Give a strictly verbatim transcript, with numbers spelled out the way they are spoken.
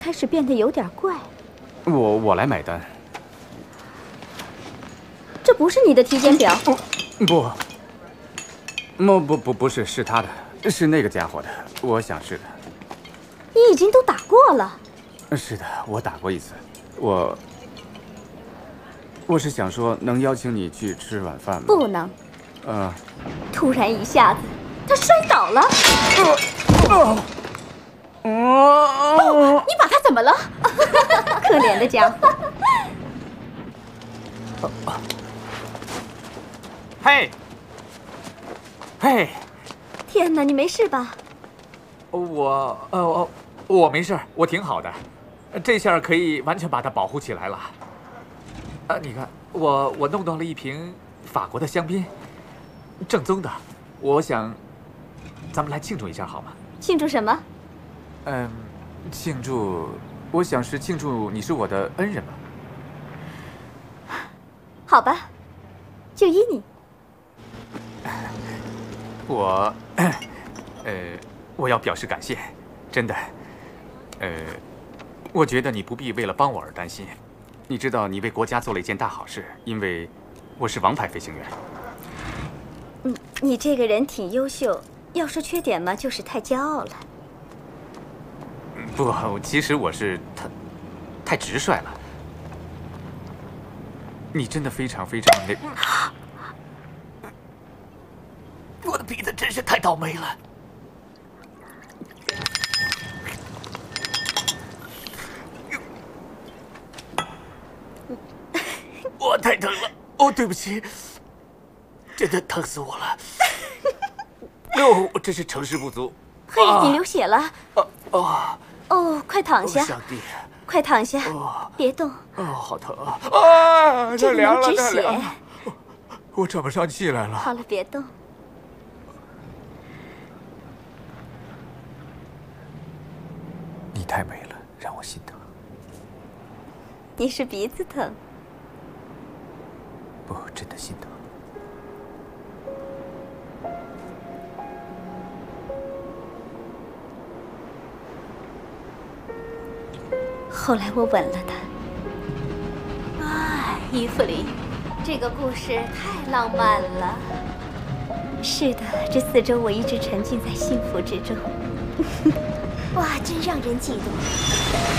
开始变得有点怪。 我我来买单。 这不是你的体检表？ 不，不，不不不不是，是他的，是那个家伙的。我想是的。 你已经都打过了。 是的，我打过一次。我我是想说，能邀请你去吃晚饭吗？ 不能。 呃。 突然一下子，他摔倒了。 哦。 哦，你把他怎么了？可怜的家伙。 嘿，嘿， 天哪，你没事吧？ 我呃我我没事，我挺好的，这下可以完全把它保护起来了。啊，你看，我我弄到了一瓶法国的香槟，正宗的，我想咱们来庆祝一下好吗？ 庆祝什么？ 嗯，庆祝，我想是庆祝你是我的恩人吧。 好吧，就依你。 我，呃，我要表示感谢，真的。呃，我觉得你不必为了帮我而担心。你知道，你为国家做了一件大好事，因为我是王牌飞行员。 嗯，你这个人挺优秀，要说缺点嘛，就是太骄傲了。 不，其实我是太太直率了。你真的非常非常那……我的鼻子真是太倒霉了。我太疼了，哦，对不起，真的疼死我了。哦，我真是成事不足。 嘿，你流血了。 哦哦哦，快躺下。 上帝， 快躺下，别动。 哦，好疼啊！啊， 这太凉了， 能止血。 太凉了，我喘不上气来了。 好了，别动。 你太美了，让我心疼。 你是鼻子疼。 不，真的心疼。 后来我吻了他。哎，伊芙琳，这个故事太浪漫了。是的，这四周我一直沉浸在幸福之中。哇，真让人嫉妒。